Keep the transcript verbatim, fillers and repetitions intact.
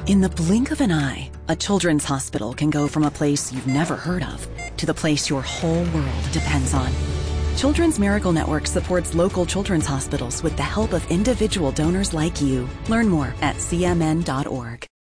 In the blink of an eye, a children's hospital can go from a place you've never heard of to the place your whole world depends on. Children's Miracle Network supports local children's hospitals with the help of individual donors like you. Learn more at C M N dot org.